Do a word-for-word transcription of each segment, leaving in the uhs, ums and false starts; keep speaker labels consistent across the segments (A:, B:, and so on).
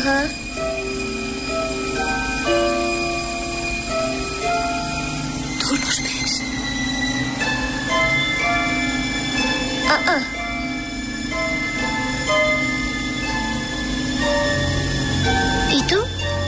A: Ajá.
B: ¿Tú los ves?
A: Ah, ah.
B: ¿Y tú?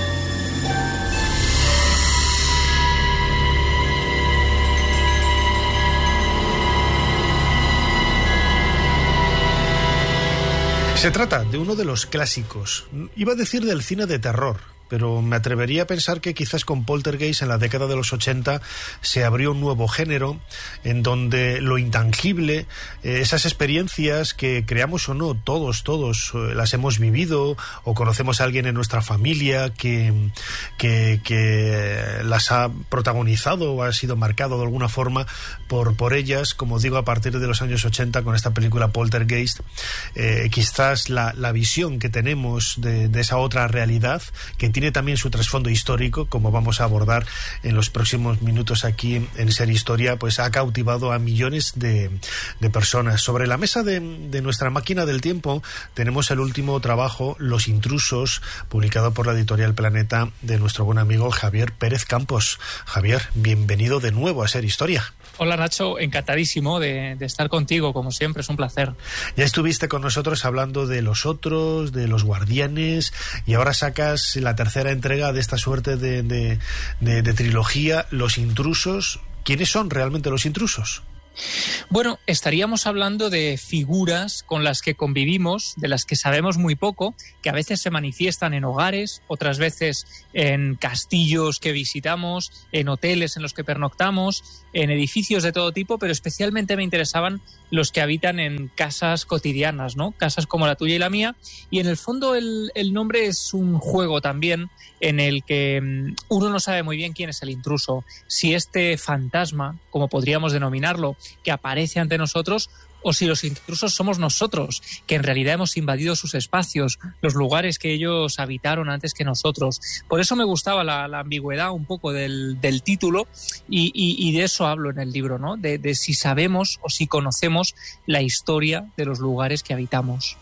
C: Se trata de uno de los clásicos, iba a decir del cine de terror, pero me atrevería a pensar que quizás con Poltergeist en la década de los ochenta se abrió un nuevo género en donde lo intangible, eh, esas experiencias que creamos o no, todos, todos eh, las hemos vivido o conocemos a alguien en nuestra familia que, que, que las ha protagonizado o ha sido marcado de alguna forma por, por ellas, como digo, a partir de los años ochenta con esta película Poltergeist, eh, quizás la, la visión que tenemos de, de esa otra realidad que tiene también su trasfondo histórico, como vamos a abordar en los próximos minutos aquí en Ser Historia, pues ha cautivado a millones de, de personas. Sobre la mesa de, de nuestra máquina del tiempo tenemos el último trabajo, Los Intrusos, publicado por la editorial Planeta, de nuestro buen amigo Javier Pérez Campos. Javier, bienvenido de nuevo a Ser Historia.
D: Hola Nacho, encantadísimo de, de estar contigo, como siempre, es un placer.
C: Ya estuviste con nosotros hablando de Los Otros, de Los Guardianes, y ahora sacas la tercera entrega de esta suerte de, de, de, de trilogía, Los Intrusos. ¿Quiénes son realmente los intrusos?
D: Bueno, estaríamos hablando de figuras con las que convivimos, de las que sabemos muy poco, que a veces se manifiestan en hogares, otras veces en castillos que visitamos, en hoteles en los que pernoctamos, en edificios de todo tipo, pero especialmente me interesaban los que habitan en casas cotidianas, ¿no? Casas como la tuya y la mía, y en el fondo el, el nombre es un juego también en el que uno no sabe muy bien quién es el intruso, si este fantasma, como podríamos denominarlo, que aparece ante nosotros, o si los intrusos somos nosotros, que en realidad hemos invadido sus espacios, los lugares que ellos habitaron antes que nosotros. Por eso me gustaba la, la ambigüedad un poco del, del título y, y, y de eso hablo en el libro, ¿no? De, de si sabemos o si conocemos la historia de los lugares que habitamos.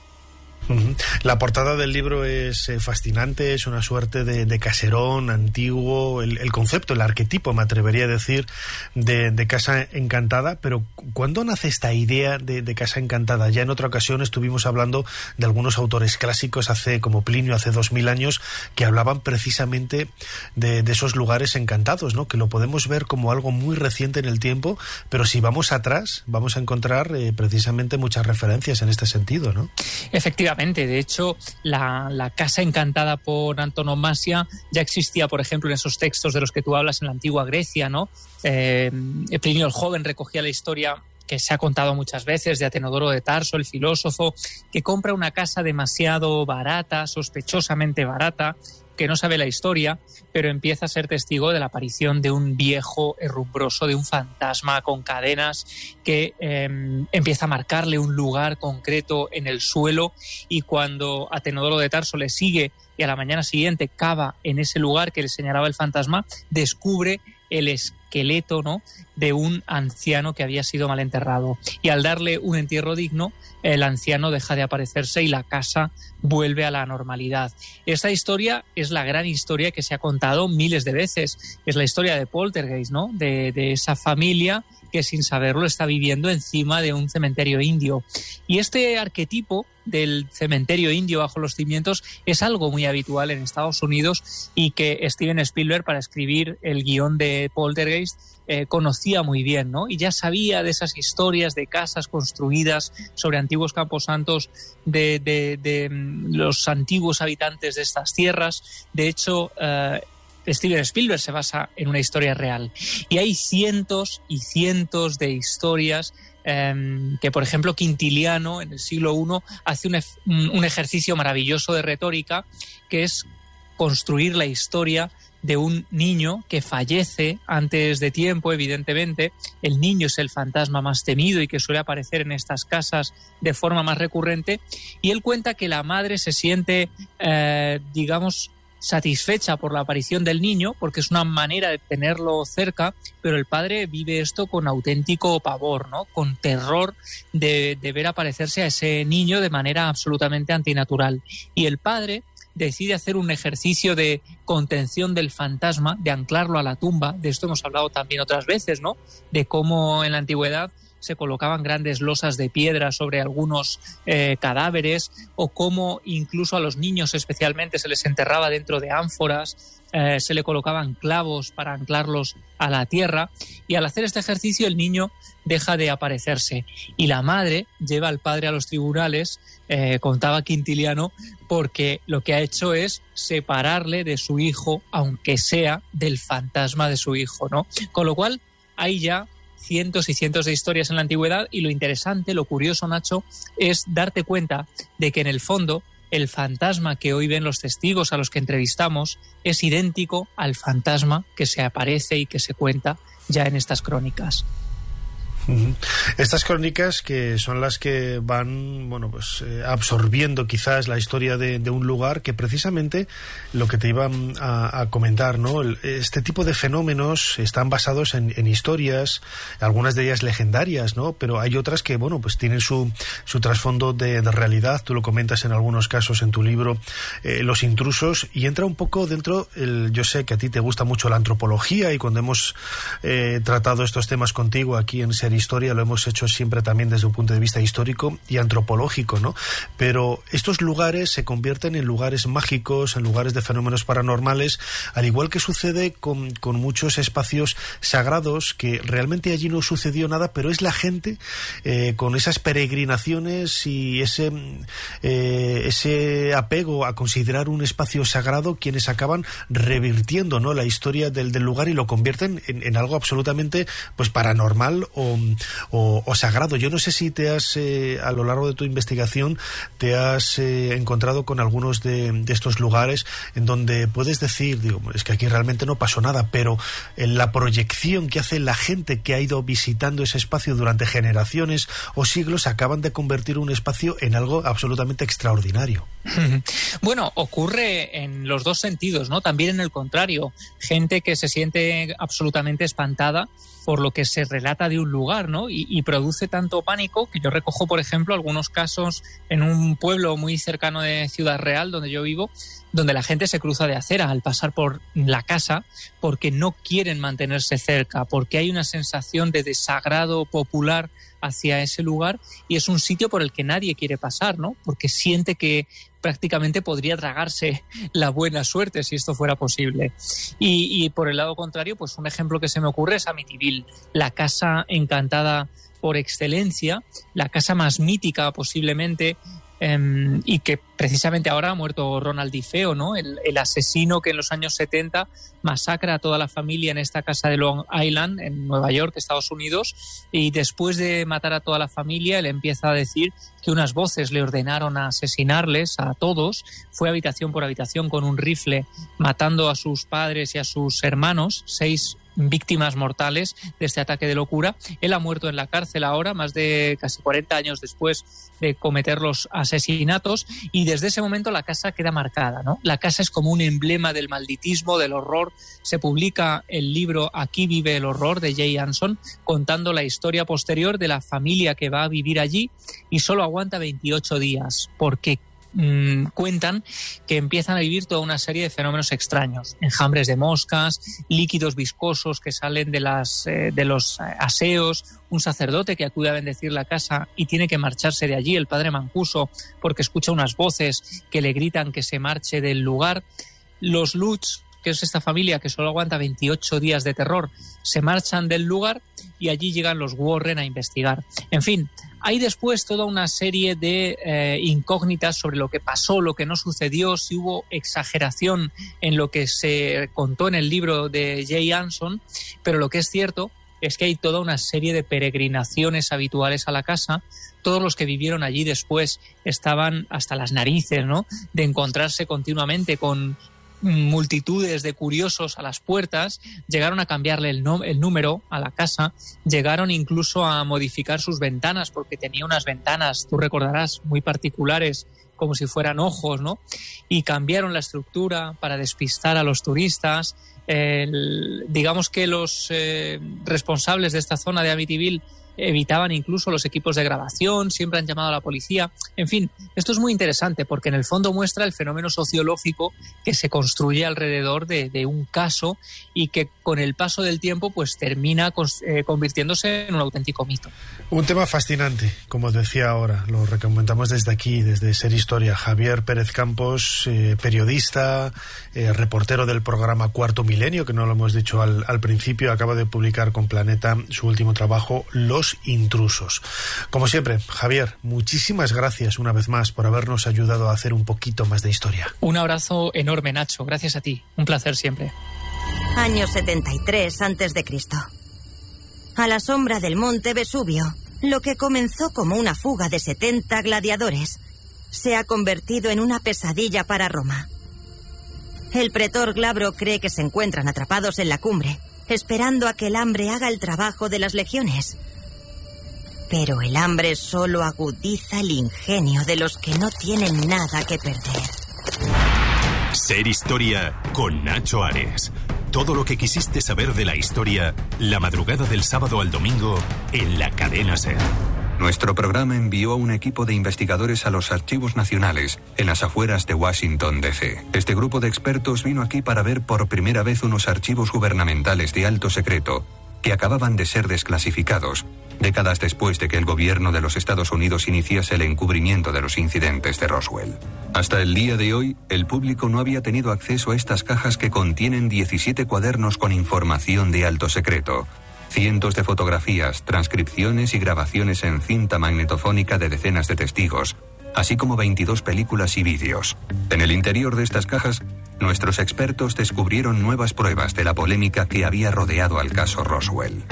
C: La portada del libro es eh, fascinante, es una suerte de, de caserón antiguo, el, el concepto, el arquetipo, me atrevería a decir, de, de casa encantada. Pero ¿cuándo nace esta idea de, de casa encantada? Ya en otra ocasión estuvimos hablando de algunos autores clásicos, hace como Plinio, hace dos mil años, que hablaban precisamente de, de esos lugares encantados, ¿no? Que lo podemos ver como algo muy reciente en el tiempo, pero si vamos atrás vamos a encontrar eh, precisamente muchas referencias en este sentido, ¿no?
D: Efectivamente. De hecho, la, la casa encantada por antonomasia ya existía, por ejemplo, en esos textos de los que tú hablas en la antigua Grecia, ¿no? Eh, Plinio el Joven recogía la historia que se ha contado muchas veces de Atenodoro de Tarso, el filósofo, que compra una casa demasiado barata, sospechosamente barata, que no sabe la historia, pero empieza a ser testigo de la aparición de un viejo herrumbroso, de un fantasma con cadenas que eh, empieza a marcarle un lugar concreto en el suelo, y cuando Atenodoro de Tarso le sigue y a la mañana siguiente cava en ese lugar que le señalaba el fantasma, descubre el esqueleto, ¿no?, de un anciano que había sido mal enterrado. Y al darle un entierro digno, el anciano deja de aparecerse y la casa vuelve a la normalidad. Esta historia es la gran historia que se ha contado miles de veces. Es la historia de Poltergeist, ¿no?, de, de esa familia que sin saberlo está viviendo encima de un cementerio indio. Y este arquetipo del cementerio indio bajo los cimientos es algo muy habitual en Estados Unidos y que Steven Spielberg, para escribir el guión de Poltergeist, eh, conocía muy bien, ¿no? Y ya sabía de esas historias de casas construidas sobre antiguos camposantos de, de, de los antiguos habitantes de estas tierras. De hecho, eh, Steven Spielberg se basa en una historia real. Y hay cientos y cientos de historias eh, que, por ejemplo, Quintiliano en el siglo primero hace un, un ejercicio maravilloso de retórica, que es construir la historia de un niño que fallece antes de tiempo, evidentemente. El niño es el fantasma más temido y que suele aparecer en estas casas de forma más recurrente. Y él cuenta que la madre se siente, eh, digamos, satisfecha por la aparición del niño, porque es una manera de tenerlo cerca, pero el padre vive esto con auténtico pavor, ¿no? Con terror de, de ver aparecerse a ese niño de manera absolutamente antinatural. Y el padre decide hacer un ejercicio de contención del fantasma, de anclarlo a la tumba. De esto hemos hablado también otras veces, ¿no? De cómo en la antigüedad se colocaban grandes losas de piedra sobre algunos eh, cadáveres, o cómo incluso a los niños especialmente se les enterraba dentro de ánforas, eh, se le colocaban clavos para anclarlos a la tierra, y al hacer este ejercicio el niño deja de aparecerse. Y la madre lleva al padre a los tribunales, eh, contaba Quintiliano, porque lo que ha hecho es separarle de su hijo, aunque sea del fantasma de su hijo, ¿no? Con lo cual, hay ya cientos y cientos de historias en la antigüedad, y lo interesante, lo curioso, Nacho, es darte cuenta de que en el fondo el fantasma que hoy ven los testigos a los que entrevistamos es idéntico al fantasma que se aparece y que se cuenta ya en estas crónicas.
C: Estas crónicas que son las que van, bueno, pues eh, absorbiendo quizás la historia de, de un lugar, que precisamente lo que te iba a, a comentar, ¿no? El, este tipo de fenómenos están basados en, en historias, algunas de ellas legendarias, ¿no? Pero hay otras que, bueno, pues tienen su, su trasfondo de, de realidad. Tú lo comentas en algunos casos en tu libro, eh, Los intrusos, y entra un poco dentro, el, yo sé que a ti te gusta mucho la antropología, y cuando hemos eh, tratado estos temas contigo aquí en Ser Historia lo hemos hecho siempre también desde un punto de vista histórico y antropológico, ¿no? Pero estos lugares se convierten en lugares mágicos, en lugares de fenómenos paranormales, al igual que sucede con, con muchos espacios sagrados, que realmente allí no sucedió nada, pero es la gente eh, con esas peregrinaciones y ese, eh, ese apego a considerar un espacio sagrado quienes acaban revirtiendo, ¿no?, la historia del, del lugar, y lo convierten en, en algo absolutamente pues paranormal o O, o sagrado. Yo no sé si te has, eh, a lo largo de tu investigación, te has eh, encontrado con algunos de, de estos lugares en donde puedes decir, digo, es que aquí realmente no pasó nada, pero en la proyección que hace la gente que ha ido visitando ese espacio durante generaciones o siglos, acaban de convertir un espacio en algo absolutamente extraordinario.
D: Bueno, ocurre en los dos sentidos, ¿no? También en el contrario, gente que se siente absolutamente espantada por lo que se relata de un lugar, ¿no? Y, y produce tanto pánico que yo recojo, por ejemplo, algunos casos en un pueblo muy cercano de Ciudad Real, donde yo vivo, donde la gente se cruza de acera al pasar por la casa porque no quieren mantenerse cerca, porque hay una sensación de desagrado popular hacia ese lugar, y es un sitio por el que nadie quiere pasar, ¿no? Porque siente que prácticamente podría tragarse la buena suerte si esto fuera posible. Y, y por el lado contrario, pues un ejemplo que se me ocurre es Amityville, la casa encantada por excelencia, la casa más mítica posiblemente, eh, y que precisamente ahora ha muerto Ronald DeFeo, ¿no? El, el asesino que en los años setenta masacra a toda la familia en esta casa de Long Island, en Nueva York, Estados Unidos, y después de matar a toda la familia, él empieza a decir que unas voces le ordenaron a asesinarles a todos. Fue habitación por habitación con un rifle, matando a sus padres y a sus hermanos, seis víctimas mortales de este ataque de locura. Él ha muerto en la cárcel ahora, más de casi cuarenta años después de cometer los asesinatos, y desde ese momento la casa queda marcada, ¿no? La casa es como un emblema del malditismo, del horror. Se publica el libro Aquí vive el horror, de Jay Anson, contando la historia posterior de la familia que va a vivir allí, y solo aguanta veintiocho días, porque mmm, cuentan que empiezan a vivir toda una serie de fenómenos extraños: enjambres de moscas, líquidos viscosos que salen de, las, eh, de los aseos, un sacerdote que acude a bendecir la casa y tiene que marcharse de allí, el padre Mancuso, porque escucha unas voces que le gritan que se marche del lugar. Los Lutz, que es esta familia que solo aguanta veintiocho días de terror, se marchan del lugar, y allí llegan los Warren a investigar. En fin, hay después toda una serie de eh, incógnitas sobre lo que pasó, lo que no sucedió, si hubo exageración en lo que se contó en el libro de Jay Anson, pero lo que es cierto es que hay toda una serie de peregrinaciones habituales a la casa. Todos los que vivieron allí después estaban hasta las narices, ¿no?, de encontrarse continuamente con multitudes de curiosos a las puertas. Llegaron a cambiarle el, no, el número a la casa, llegaron incluso a modificar sus ventanas, porque tenía unas ventanas, tú recordarás, muy particulares, como si fueran ojos, ¿no? Y cambiaron la estructura para despistar a los turistas. El, digamos que los eh, responsables de esta zona de Amityville evitaban incluso los equipos de grabación, siempre han llamado a la policía. En fin, esto es muy interesante porque en el fondo muestra el fenómeno sociológico que se construye alrededor de, de un caso y que con el paso del tiempo pues termina eh, convirtiéndose en un auténtico mito.
C: Un tema fascinante, como decía ahora, lo recomendamos desde aquí, desde Ser Historia. Javier Pérez Campos, eh, periodista, eh, reportero del programa Cuarto Milenio, que no lo hemos dicho al, al principio, acaba de publicar con Planeta su último trabajo, Los Intrusos. Como siempre, Javier, muchísimas gracias una vez más por habernos ayudado a hacer un poquito más de historia.
D: Un abrazo enorme, Nacho. Gracias a ti. Un placer siempre.
E: Año setenta y tres antes de Cristo. A la sombra del monte Vesubio, lo que comenzó como una fuga de setenta gladiadores se ha convertido en una pesadilla para Roma. El pretor Glabro cree que se encuentran atrapados en la cumbre, esperando a que el hambre haga el trabajo de las legiones. Pero el hambre solo agudiza el ingenio de los que no tienen nada que perder.
F: Ser Historia con Nacho Ares. Todo lo que quisiste saber de la historia, la madrugada del sábado al domingo, en la cadena SER.
G: Nuestro programa envió a un equipo de investigadores a los archivos nacionales, en las afueras de Washington, D C Este grupo de expertos vino aquí para ver por primera vez unos archivos gubernamentales de alto secreto, que acababan de ser desclasificados, décadas después de que el gobierno de los Estados Unidos iniciase el encubrimiento de los incidentes de Roswell. Hasta el día de hoy, el público no había tenido acceso a estas cajas que contienen diecisiete cuadernos con información de alto secreto, cientos de fotografías, transcripciones y grabaciones en cinta magnetofónica de decenas de testigos, así como veintidós películas y vídeos. En el interior de estas cajas, nuestros expertos descubrieron nuevas pruebas de la polémica que había rodeado al caso Roswell.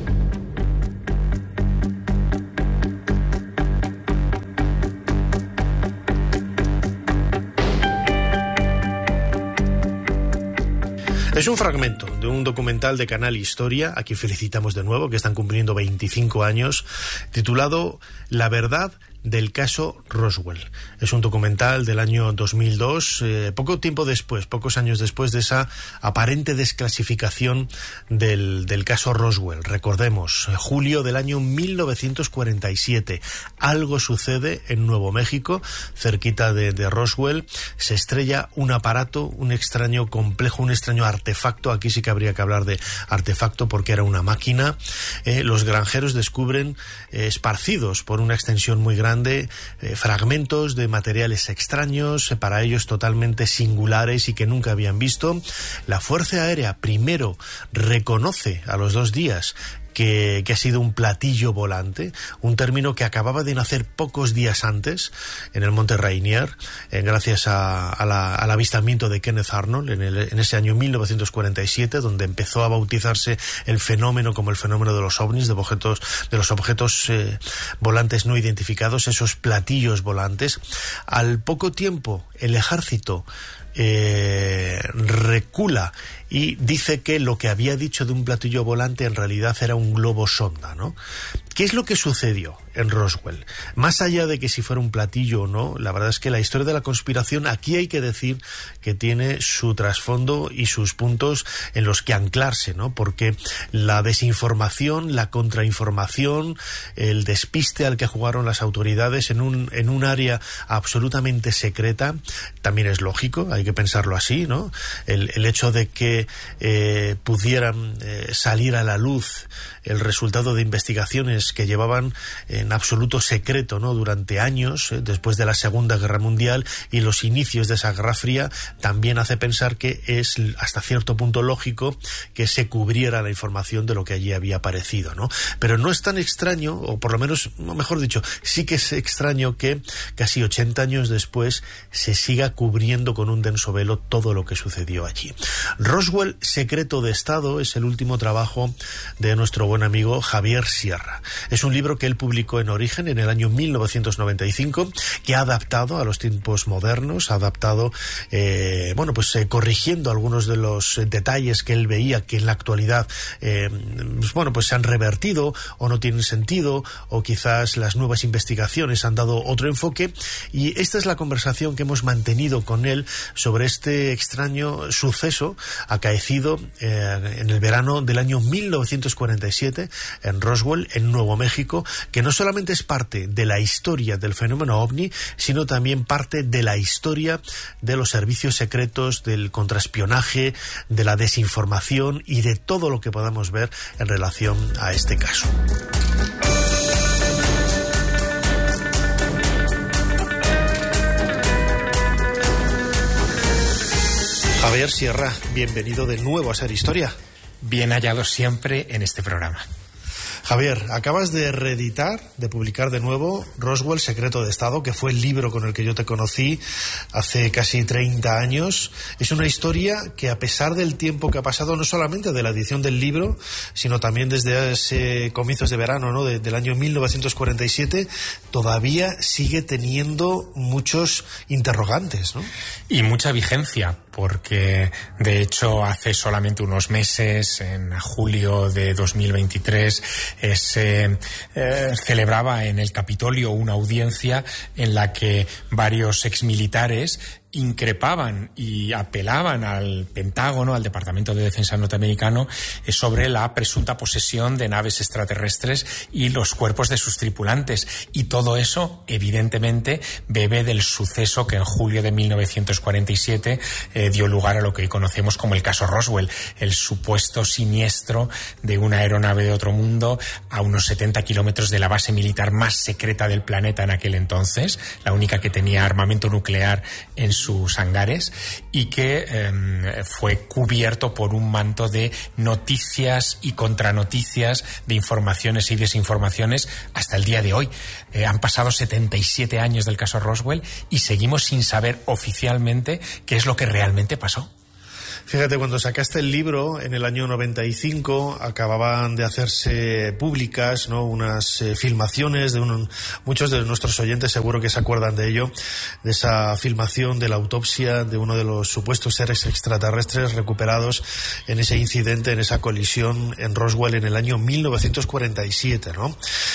C: Es un fragmento de un documental de Canal Historia, a quien felicitamos de nuevo, que están cumpliendo veinticinco años, titulado La verdad del caso Roswell. Es un documental del año dos mil dos, eh, poco tiempo después, pocos años después de esa aparente desclasificación del, del caso Roswell. Recordemos, julio del año mil novecientos cuarenta y siete, algo sucede en Nuevo México, cerquita de, de Roswell, se estrella un aparato, un extraño complejo, un extraño artefacto, aquí sí que habría que hablar de artefacto porque era una máquina. Eh, los granjeros descubren eh, esparcidos por una extensión muy grande de eh, fragmentos de materiales extraños, eh, para ellos totalmente singulares y que nunca habían visto. La Fuerza Aérea primero reconoce a los dos días Que, que ha sido un platillo volante, un término que acababa de nacer pocos días antes en el Monte Rainier, eh, gracias a, a la, al avistamiento de Kenneth Arnold en, el, en ese año mil novecientos cuarenta y siete, donde empezó a bautizarse el fenómeno como el fenómeno de los ovnis, de objetos, de los objetos eh, volantes no identificados, esos platillos volantes. Al poco tiempo, el ejército eh, recula y dice que lo que había dicho de un platillo volante en realidad era un globo sonda, ¿no? ¿Qué es lo que sucedió en Roswell? Más allá de que si fuera un platillo o no, la verdad es que la historia de la conspiración aquí hay que decir que tiene su trasfondo y sus puntos en los que anclarse, ¿no? Porque la desinformación, la contrainformación, el despiste al que jugaron las autoridades en un, en un área absolutamente secreta, también es lógico, hay que pensarlo así, ¿no? El, el hecho de que eh, pudieran eh, salir a la luz el resultado de investigaciones que llevaban en absoluto secreto, ¿no? Durante años, eh, después de la Segunda Guerra Mundial y los inicios de esa Guerra Fría, también hace pensar que es hasta cierto punto lógico que se cubriera la información de lo que allí había aparecido, ¿no? Pero no es tan extraño, o por lo menos, mejor dicho, sí que es extraño que casi ochenta años después se siga cubriendo con un denso velo todo lo que sucedió allí. Roswell, secreto de Estado, es el último trabajo de nuestro buen amigo Javier Sierra. Es un libro que él publicó en Origen en el año mil novecientos noventa y cinco, que ha adaptado a los tiempos modernos, ha adaptado, eh, bueno, pues eh, corrigiendo algunos de los detalles que él veía que en la actualidad, eh, bueno, pues se han revertido o no tienen sentido, o quizás las nuevas investigaciones han dado otro enfoque. Y esta es la conversación que hemos mantenido con él sobre este extraño suceso acaecido eh, en el verano del año mil novecientos cuarenta y siete en Roswell, en Nuevo México, que no solamente es parte de la historia del fenómeno ovni, sino también parte de la historia de los servicios secretos, del contraespionaje, de la desinformación y de todo lo que podamos ver en relación a este caso. Javier Sierra, bienvenido de nuevo a Ser Historia.
H: Bien hallado siempre en este programa.
C: Javier, acabas de reeditar, de publicar de nuevo Roswell, Secreto de Estado, que fue el libro con el que yo te conocí hace casi treinta años. Es una historia que, a pesar del tiempo que ha pasado, no solamente de la edición del libro, sino también desde ese comienzos de verano, ¿no?, de, del año mil novecientos cuarenta y siete, todavía sigue teniendo muchos interrogantes, ¿no?
H: Y mucha vigencia, porque de hecho hace solamente unos meses, en julio de dos mil veintitrés, eh, se eh, celebraba en el Capitolio una audiencia en la que varios exmilitares increpaban y apelaban al Pentágono, al Departamento de Defensa norteamericano, eh, sobre la presunta posesión de naves extraterrestres y los cuerpos de sus tripulantes. Y todo eso, evidentemente, bebe del suceso que en julio de mil novecientos cuarenta y siete eh, dio lugar a lo que hoy conocemos como el caso Roswell, el supuesto siniestro de una aeronave de otro mundo a unos setenta kilómetros de la base militar más secreta del planeta en aquel entonces, la única que tenía armamento nuclear en sus hangares, y que eh, fue cubierto por un manto de noticias y contranoticias, de informaciones y desinformaciones hasta el día de hoy. Eh, han pasado setenta y siete años del caso Roswell y seguimos sin saber oficialmente qué es lo que realmente pasó.
C: Fíjate, cuando sacaste el libro en el año noventa y cinco, acababan de hacerse públicas, ¿no?, unas eh, filmaciones de un, muchos de nuestros oyentes seguro que se acuerdan de ello, de esa filmación de la autopsia de uno de los supuestos seres extraterrestres recuperados en ese incidente, en esa colisión en Roswell en el año mil novecientos cuarenta y siete, ¿no?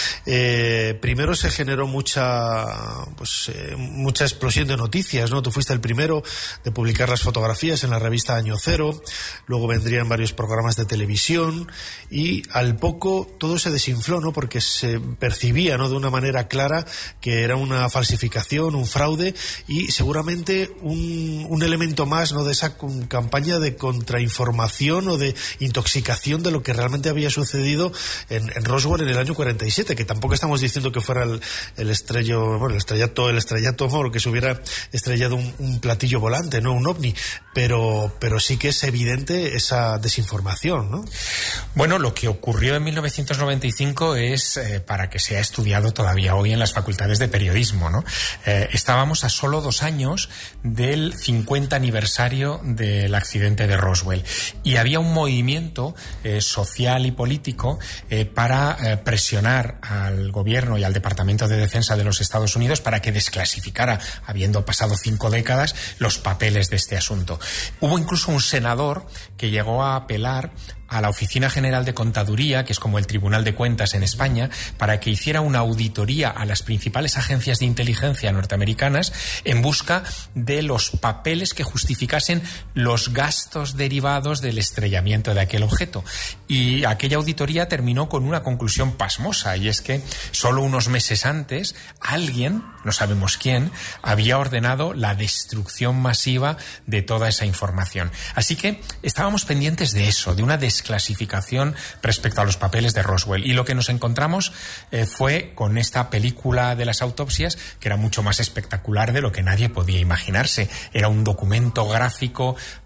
C: Eh, primero se generó mucha, pues, eh, mucha explosión de noticias, ¿no? Tú fuiste el primero de publicar las fotografías en la revista Año Cero, luego vendrían varios programas de televisión y al poco todo se desinfló, ¿no?, porque se percibía, ¿no?, de una manera clara que era una falsificación, un fraude y seguramente un, un elemento más, ¿no?, de esa campaña de contrainformación o de intoxicación de lo que realmente había sucedido en, en Roswell en el año cuarenta y siete, que tampoco estamos diciendo que fuera el, el estrello, bueno, el estrellato, el estrellato, o que se hubiera estrellado un, un platillo volante, no un ovni, pero, pero sí que es evidente esa desinformación, ¿no?
H: Bueno, lo que ocurrió en mil novecientos noventa y cinco es eh, para que sea estudiado todavía hoy en las facultades de periodismo, ¿no? Eh, estábamos a solo dos años del cincuenta aniversario del accidente de Roswell y había un movimiento eh, social y político eh, para eh, presionar al gobierno y al Departamento de Defensa de los Estados Unidos para que desclasificara, habiendo pasado cinco décadas, los papeles de este asunto. Hubo incluso un senador que llegó a apelar a la Oficina General de Contaduría, que es como el Tribunal de Cuentas en España, para que hiciera una auditoría a las principales agencias de inteligencia norteamericanas en busca de los papeles que justificasen los gastos derivados del estrellamiento de aquel objeto. Y aquella auditoría terminó con una conclusión pasmosa, y es que solo unos meses antes alguien, no sabemos quién, había ordenado la destrucción masiva de toda esa información. Así que estábamos pendientes de eso, de una desclasificación respecto a los papeles de Roswell. Y lo que nos encontramos eh, fue con esta película de las autopsias, que era mucho más espectacular de lo que nadie podía imaginarse. Era un documento gráfico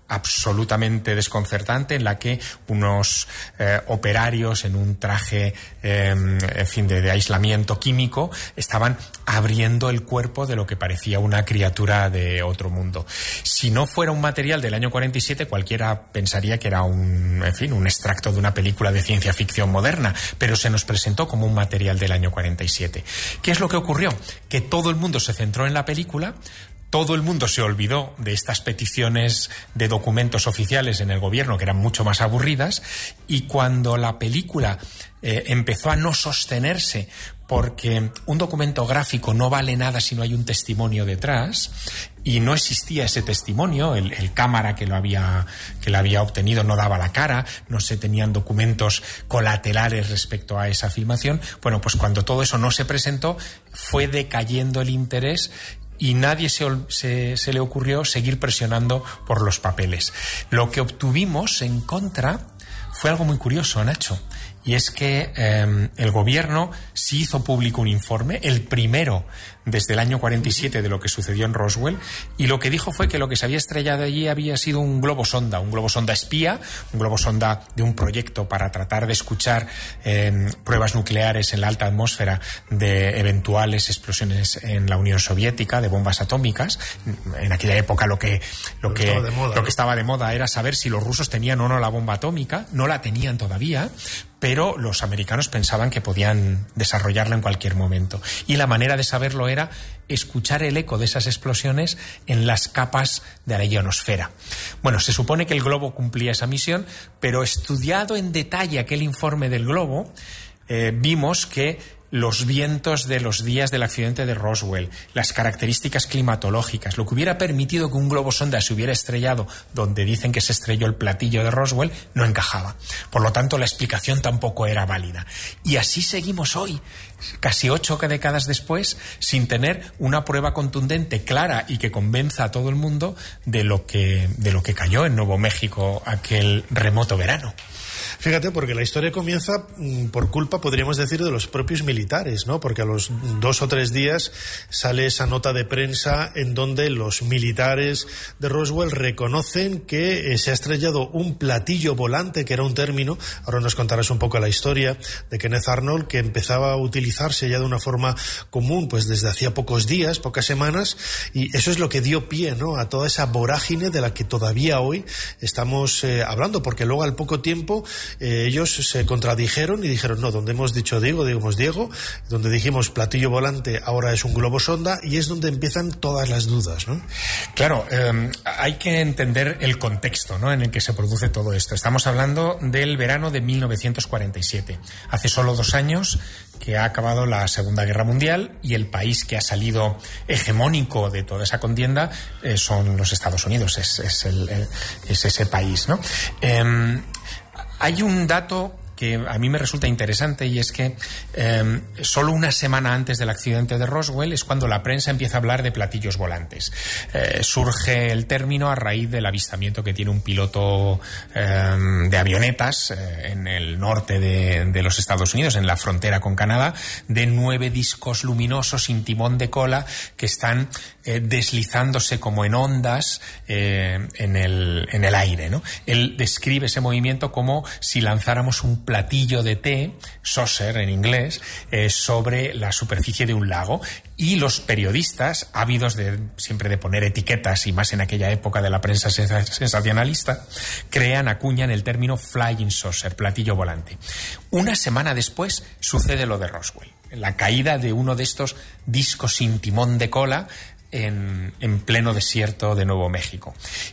H: absolutamente desconcertante en la que unos eh, operarios en un traje eh, en fin de, de aislamiento químico estaban abriendo el cuerpo de lo que parecía una criatura de otro mundo. Si no fuera un material del año cuarenta y siete, cualquiera pensaría que era un, en fin, un extracto de una película de ciencia ficción moderna, pero se nos presentó como un material del año cuarenta y siete. ¿Qué es lo que ocurrió? Que todo el mundo se centró en la película. Todo el mundo se olvidó de estas peticiones de documentos oficiales en el gobierno, que eran mucho más aburridas, y cuando la película eh, empezó a no sostenerse porque un documento gráfico no vale nada si no hay un testimonio detrás, y no existía ese testimonio, el, el cámara que lo había, que lo había obtenido no daba la cara, no se tenían documentos colaterales respecto a esa filmación. Bueno, pues cuando todo eso no se presentó, fue decayendo el interés y nadie se, se, se le ocurrió seguir presionando por los papeles. Lo que obtuvimos en contra fue algo muy curioso, Nacho, y es que eh, el gobierno sí hizo público un informe, el primero desde el año cuarenta y siete de lo que sucedió en Roswell, y lo que dijo fue que lo que se había estrellado allí había sido un globo sonda, un globo sonda espía, un globo sonda de un proyecto para tratar de escuchar eh, pruebas nucleares en la alta atmósfera de eventuales explosiones en la Unión Soviética, de bombas atómicas. En aquella época lo que, lo que,
C: estaba de moda,
H: lo
C: ¿no?
H: que estaba de moda era saber si los rusos tenían o no la bomba atómica. No la tenían todavía, pero los americanos pensaban que podían desarrollarla en cualquier momento. Y la manera de saberlo era escuchar el eco de esas explosiones en las capas de la ionosfera. Bueno, se supone que el globo cumplía esa misión, pero estudiado en detalle aquel informe del globo, eh, vimos que los vientos de los días del accidente de Roswell, las características climatológicas, lo que hubiera permitido que un globo sonda se hubiera estrellado donde dicen que se estrelló el platillo de Roswell, no encajaba. Por lo tanto, la explicación tampoco era válida. Y así seguimos hoy, casi ocho décadas después, sin tener una prueba contundente, clara y que convenza a todo el mundo de lo que, de lo que cayó en Nuevo México aquel remoto verano.
C: Fíjate, porque la historia comienza por culpa, podríamos decir, de los propios militares, ¿no? Porque a los dos o tres días sale esa nota de prensa en donde los militares de Roswell reconocen que se ha estrellado un platillo volante, que era un término, ahora nos contarás un poco la historia de Kenneth Arnold, que empezaba a utilizarse ya de una forma común, pues desde hacía pocos días, pocas semanas, y eso es lo que dio pie, ¿no?, a toda esa vorágine de la que todavía hoy estamos eh, hablando, porque luego al poco tiempo Eh, ellos se contradijeron y dijeron, no, donde hemos dicho Diego, digamos Diego, donde dijimos platillo volante, ahora es un globo sonda, y es donde empiezan todas las dudas, ¿no?
H: Claro, eh, hay que entender el contexto, ¿no?, en el que se produce todo esto. Estamos hablando del verano de mil novecientos cuarenta y siete. Hace solo dos años que ha acabado la Segunda Guerra Mundial y el país que ha salido hegemónico de toda esa contienda eh, son los Estados Unidos, es, es, el, es ese país, ¿no? Eh, Hay un dato que a mí me resulta interesante, y es que eh, solo una semana antes del accidente de Roswell es cuando la prensa empieza a hablar de platillos volantes. Eh, surge el término a raíz del avistamiento que tiene un piloto eh, de avionetas eh, en el norte de, de los Estados Unidos, en la frontera con Canadá, de nueve discos luminosos sin timón de cola que están eh, deslizándose como en ondas eh, en, el, en el aire, ¿no? Él describe ese movimiento como si lanzáramos un platillo de té, saucer en inglés, eh, sobre la superficie de un lago, y los periodistas, ávidos de siempre de poner etiquetas, y más en aquella época de la prensa sensacionalista, crean, acuñan el término flying saucer, platillo volante. Una semana después sucede lo de Roswell, la caída de uno de estos discos sin timón de cola en, en pleno desierto de Nuevo México.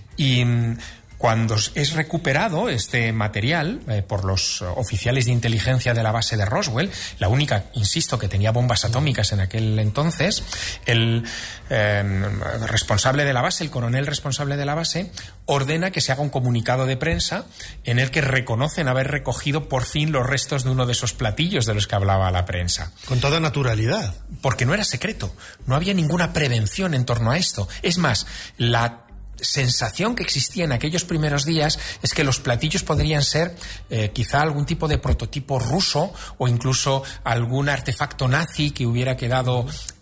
H: Y cuando es recuperado este material eh, por los oficiales de inteligencia de la base de Roswell, la única, insisto, que tenía bombas atómicas en aquel entonces, el eh, responsable de la base, el coronel responsable de la base, ordena que se haga un comunicado de prensa en el que reconocen haber recogido por fin los restos de uno de esos platillos de los que hablaba la prensa.
C: Con toda naturalidad.
H: Porque no era secreto, no había ninguna prevención en torno a esto. Es más, la sensación que existía en aquellos primeros días es que los platillos podrían ser eh, quizá algún tipo de prototipo ruso o incluso algún artefacto nazi que hubiera quedado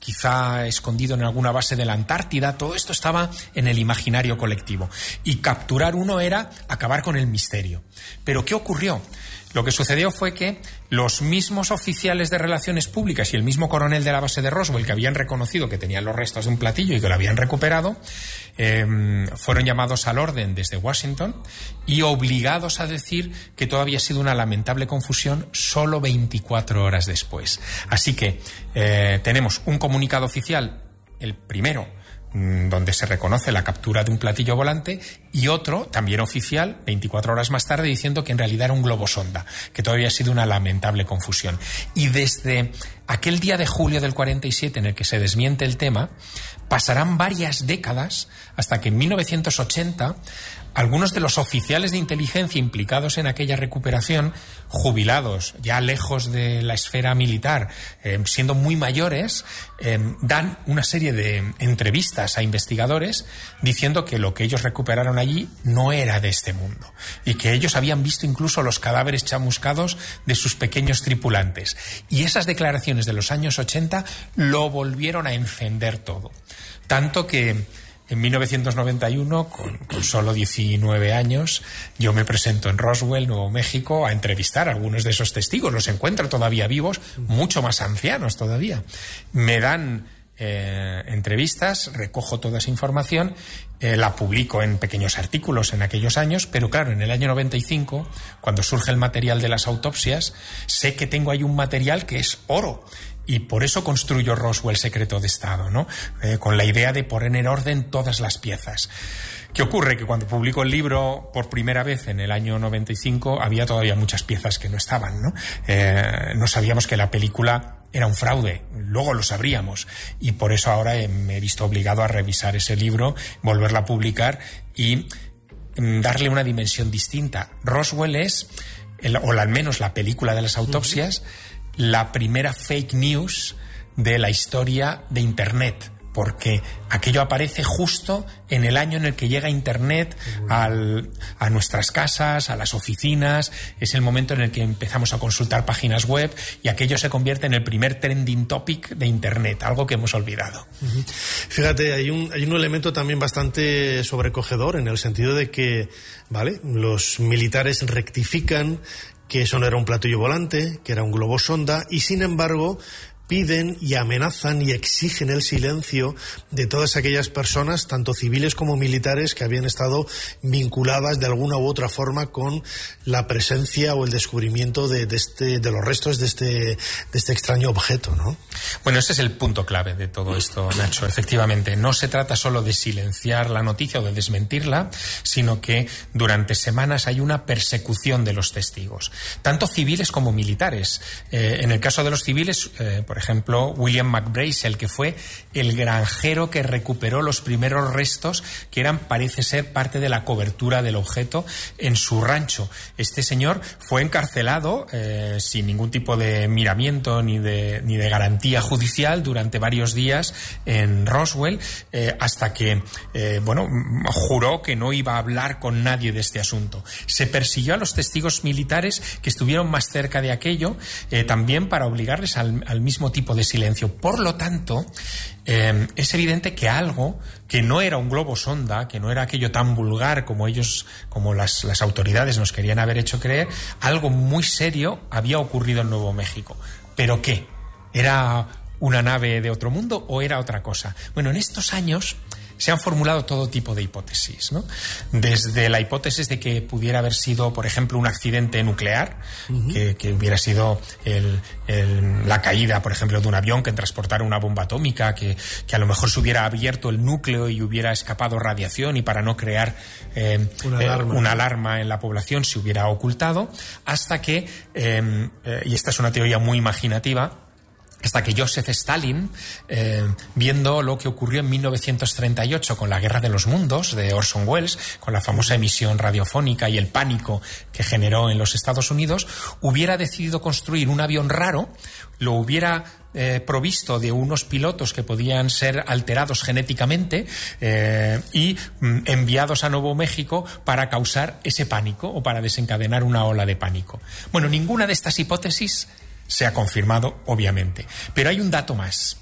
H: quizá escondido en alguna base de la Antártida. Todo esto estaba en el imaginario colectivo. Y capturar uno era acabar con el misterio. Pero ¿qué ocurrió? Lo que sucedió fue que los mismos oficiales de relaciones públicas y el mismo coronel de la base de Roswell, que habían reconocido que tenían los restos de un platillo y que lo habían recuperado, eh, fueron llamados al orden desde Washington y obligados a decir que todo había sido una lamentable confusión solo veinticuatro horas después. Así que eh, tenemos un comunicado oficial, el primero, donde se reconoce la captura de un platillo volante, y otro, también oficial, veinticuatro horas más tarde, diciendo que en realidad era un globo sonda, que todavía ha sido una lamentable confusión. Y desde aquel día de julio del cuarenta y siete en el que se desmiente el tema, pasarán varias décadas hasta que en mil novecientos ochenta algunos de los oficiales de inteligencia implicados en aquella recuperación, jubilados, ya lejos de la esfera militar, eh, siendo muy mayores, eh, dan una serie de entrevistas a investigadores diciendo que lo que ellos recuperaron allí no era de este mundo y que ellos habían visto incluso los cadáveres chamuscados de sus pequeños tripulantes. Y esas declaraciones de los años ochenta lo volvieron a encender todo. Tanto que en mil novecientos noventa y uno, con, con solo diecinueve años, yo me presento en Roswell, Nuevo México, a entrevistar a algunos de esos testigos. Los encuentro todavía vivos, mucho más ancianos todavía. Me dan eh, entrevistas, recojo toda esa información, eh, la publico en pequeños artículos en aquellos años, pero claro, en el año noventa y cinco, cuando surge el material de las autopsias, sé que tengo ahí un material que es oro. Y por eso construyo Roswell Secreto de Estado, ¿no? Eh, con la idea de poner en orden todas las piezas. ¿Qué ocurre? Que cuando publico el libro por primera vez en el año noventa y cinco había todavía muchas piezas que no estaban, ¿no? Eh, no sabíamos que la película era un fraude, luego lo sabríamos. Y por eso ahora eh, me he visto obligado a revisar ese libro, volverla a publicar y mm, darle una dimensión distinta. Roswell es, el, o al menos la película de las autopsias, uh-huh. la primera fake news de la historia de Internet, porque aquello aparece justo en el año en el que llega Internet al, a nuestras casas, a las oficinas. Es el momento en el que empezamos a consultar páginas web y aquello se convierte en el primer trending topic de Internet, algo que hemos olvidado.
C: Uh-huh. Fíjate, hay un, hay un elemento también bastante sobrecogedor en el sentido de que, ¿vale?, los militares rectifican que eso no era un platillo volante, que era un globo sonda, y sin embargo piden y amenazan y exigen el silencio de todas aquellas personas, tanto civiles como militares, que habían estado vinculadas de alguna u otra forma con la presencia o el descubrimiento de, de, este, de los restos de este, de este extraño objeto, ¿no?
H: Bueno, ese es el punto clave de todo esto, Nacho. Efectivamente, no se trata solo de silenciar la noticia o de desmentirla, sino que durante semanas hay una persecución de los testigos, tanto civiles como militares. Eh, en el caso de los civiles, eh, por ejemplo, William McBride, el que fue el granjero que recuperó los primeros restos que eran, parece ser, parte de la cobertura del objeto en su rancho. Este señor fue encarcelado eh, sin ningún tipo de miramiento ni de, ni de garantía judicial durante varios días en Roswell, eh, hasta que, eh, bueno, juró que no iba a hablar con nadie de este asunto. Se persiguió a los testigos militares que estuvieron más cerca de aquello, eh, también para obligarles al, al mismo tipo de silencio. Por lo tanto, eh, es evidente que algo que no era un globo sonda, que no era aquello tan vulgar como ellos, como las, las autoridades nos querían haber hecho creer, algo muy serio había ocurrido en Nuevo México. ¿Pero qué? ¿Era una nave de otro mundo o era otra cosa? Bueno, en estos años se han formulado todo tipo de hipótesis, ¿no? Desde la hipótesis de que pudiera haber sido, por ejemplo, un accidente nuclear, uh-huh. que, que hubiera sido el, el, la caída, por ejemplo, de un avión que transportara una bomba atómica, que, que a lo mejor se hubiera abierto el núcleo y hubiera escapado radiación y para no crear eh, una, alarma. Eh, una alarma en la población se hubiera ocultado, hasta que, eh, eh, y esta es una teoría muy imaginativa, hasta que Joseph Stalin, eh, viendo lo que ocurrió en mil novecientos treinta y ocho con la Guerra de los Mundos de Orson Welles, con la famosa emisión radiofónica y el pánico que generó en los Estados Unidos, hubiera decidido construir un avión raro, lo hubiera eh, provisto de unos pilotos que podían ser alterados genéticamente eh, y mm, enviados a Nuevo México para causar ese pánico o para desencadenar una ola de pánico. Bueno, ninguna de estas hipótesis se ha confirmado, obviamente. Pero hay un dato más.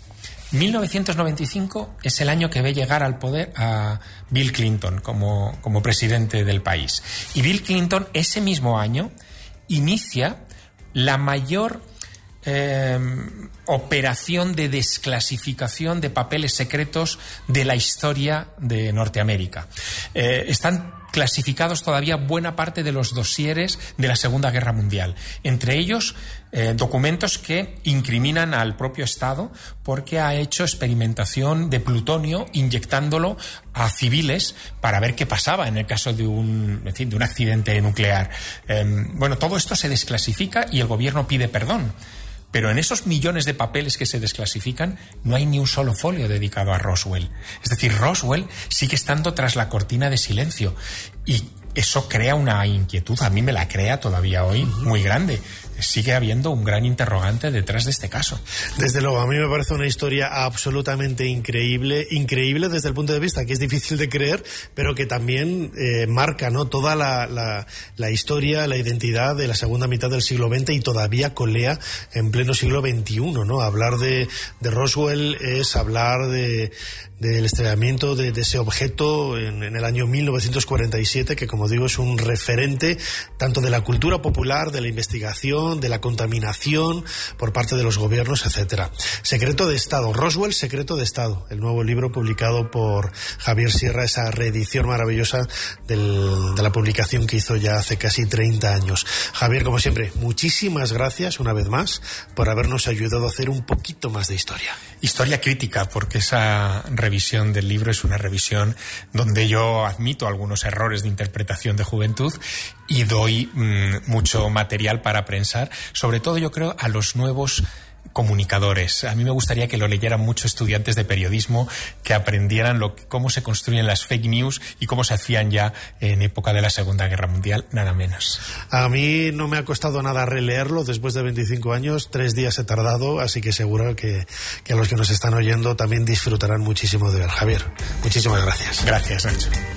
H: mil novecientos noventa y cinco es el año que ve llegar al poder a Bill Clinton como, como presidente del país. Y Bill Clinton ese mismo año inicia la mayor eh, operación de desclasificación de papeles secretos de la historia de Norteamérica. Eh, están clasificados todavía buena parte de los dosieres de la Segunda Guerra Mundial. Entre ellos, eh, documentos que incriminan al propio Estado porque ha hecho experimentación de plutonio inyectándolo a civiles para ver qué pasaba en el caso de un, en fin, de un accidente nuclear. Eh, bueno, todo esto se desclasifica y el gobierno pide perdón. Pero en esos millones de papeles que se desclasifican no hay ni un solo folio dedicado a Roswell. Es decir, Roswell sigue estando tras la cortina de silencio y eso crea una inquietud, a mí me la crea todavía hoy, muy grande. Sigue habiendo un gran interrogante detrás de este caso.
C: Desde luego, a mí me parece una historia absolutamente increíble, increíble desde el punto de vista que es difícil de creer, pero que también eh, marca, ¿no?, toda la, la, la historia, la identidad de la segunda mitad del siglo veinte y todavía colea en pleno siglo veintiuno, ¿no? Hablar de, de Roswell es hablar de del estrellamiento de, de ese objeto en, en el año mil novecientos cuarenta y siete, que como digo es un referente tanto de la cultura popular, de la investigación, de la contaminación por parte de los gobiernos, etcétera. Secreto de Estado, Roswell, Secreto de Estado, el nuevo libro publicado por Javier Sierra, esa reedición maravillosa del, de la publicación que hizo ya hace casi treinta años. Javier, como siempre, muchísimas gracias una vez más por habernos ayudado a hacer un poquito más de historia.
H: Historia crítica, porque esa revisión del libro es una revisión donde yo admito algunos errores de interpretación de juventud y doy mmm, mucho material para prensar, sobre todo yo creo a los nuevos comunicadores. A mí me gustaría que lo leyeran muchos estudiantes de periodismo, que aprendieran lo, cómo se construyen las fake news y cómo se hacían ya en época de la Segunda Guerra Mundial, nada menos.
C: A mí no me ha costado nada releerlo después de veinticinco años, tres días he tardado, así que seguro que, que a los que nos están oyendo también disfrutarán muchísimo de ver. Javier, muchísimas gracias.
H: Gracias, Nacho.